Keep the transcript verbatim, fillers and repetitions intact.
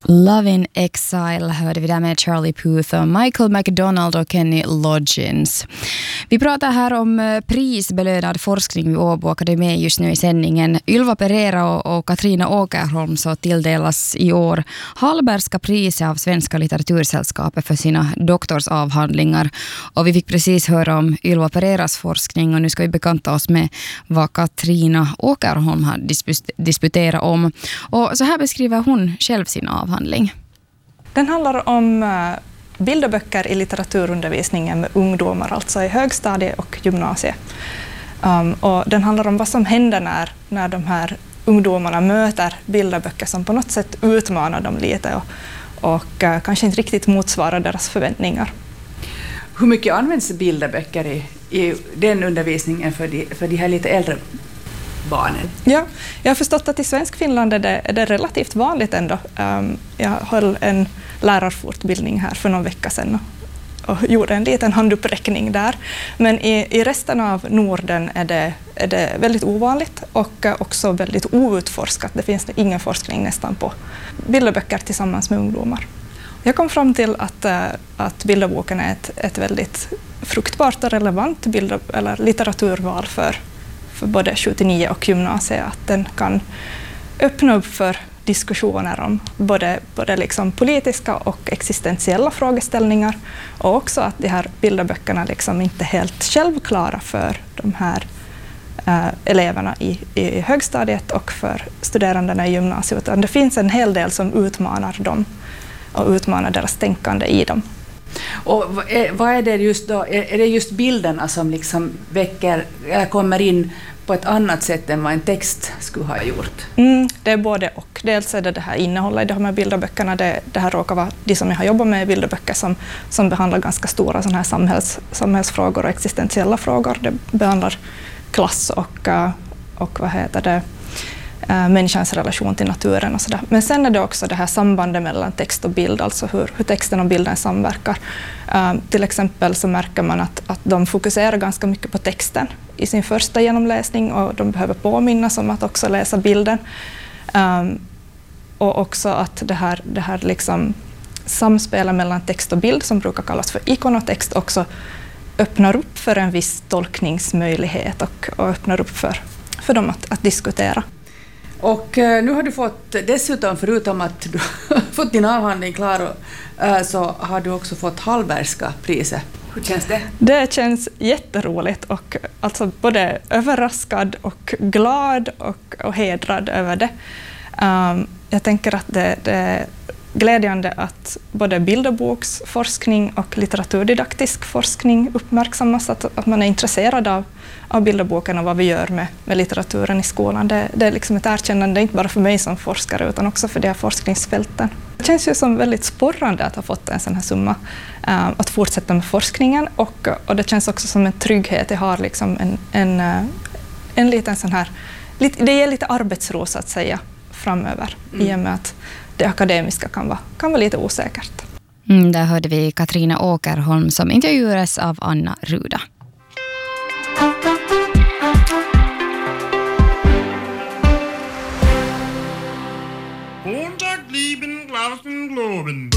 Love in Exile hörde vi där med Charlie Puth och Michael McDonald och Kenny Loggins. Vi pratar här om prisbelönad forskning vid Åbo Akademi just nu i sändningen. Ylva Pereira och, och Katrina Åkerholm så tilldelas i år Hallbergska priset av Svenska litteratursällskapet för sina doktorsavhandlingar. Och vi fick precis höra om Ylva Pereiras forskning och nu ska vi bekanta oss med vad Katrina Åkerholm har disput- disputerat om. Och så här beskriver hon själv sin avhandling. Den handlar om bilderböcker i litteraturundervisningen med ungdomar, alltså i högstadie och gymnasie. Um, och den handlar om vad som händer när, när de här ungdomarna möter bilderböcker som på något sätt utmanar dem lite och, och uh, kanske inte riktigt motsvarar deras förväntningar. Hur mycket används bilderböcker i, i den undervisningen för de, för de här lite äldre barnen? Ja, jag har förstått att i svensk Finland är det, är det relativt vanligt ändå. Um, jag höll en lärarfortbildning här för någon vecka sedan och, och gjorde en liten handuppräckning där. Men i, i resten av Norden är det, är det väldigt ovanligt och uh, också väldigt outforskat. Det finns ingen forskning nästan på bilderböcker tillsammans med ungdomar. Jag kom fram till att, uh, att bilderboken är ett, ett väldigt fruktbart och relevant bild- eller litteraturval för för både sjuttionio och gymnasiet, att den kan öppna upp för diskussioner om både, både liksom politiska och existentiella frågeställningar och också att de här bilderböckerna liksom inte är helt självklara för de här äh, eleverna i, i högstadiet och för studerandena i gymnasiet, utan det finns en hel del som utmanar dem och utmanar deras tänkande i dem. Och vad är det just då? Är det just bilderna som liksom väcker eller kommer in på ett annat sätt än vad en text skulle ha gjort? Mm, det är både och. Dels är det det här innehållet i de här bilderböckerna. Det, det här råkar vara de som jag har jobbat med i bilderböcker som, som behandlar ganska stora såna här samhälls, samhällsfrågor och existentiella frågor. Det behandlar klass och, och vad heter det, människans relation till naturen och sådär. Men sen är det också det här sambandet mellan text och bild, alltså hur, hur texten och bilden samverkar. Uh, till exempel så märker man att, att de fokuserar ganska mycket på texten i sin första genomläsning och de behöver påminnas om att också läsa bilden. Um, och också att det här, det här liksom samspelet mellan text och bild som brukar kallas för ikonotext också öppnar upp för en viss tolkningsmöjlighet och, och öppnar upp för, för dem att, att diskutera. Och nu har du fått, dessutom förutom att du har fått din avhandling klar, och, så har du också fått Hallbergska priset. Hur känns det? Det känns jätteroligt och alltså både överraskad och glad och, och hedrad över det. Um, jag tänker att det, det är glädjande att både bilderboksforskning och litteraturdidaktisk forskning uppmärksammas, att, att man är intresserad av, av bilderboken och vad vi gör med, med litteraturen i skolan. Det, det är liksom ett erkännande, inte bara för mig som forskare utan också för de här forskningsfälten. Det känns ju som väldigt sporrande att ha fått en sån här summa, äh, att fortsätta med forskningen och, och det känns också som en trygghet. Jag har liksom en, en, en liten sån här, det ger lite arbetsro så att säga framöver, mm. i och med att det akademiska kan vara, kan vara lite osäkert. Mm, där hörde vi Katrina Åkerholm som intervjuades av Anna Ruda. Montag lieben Glauben globen.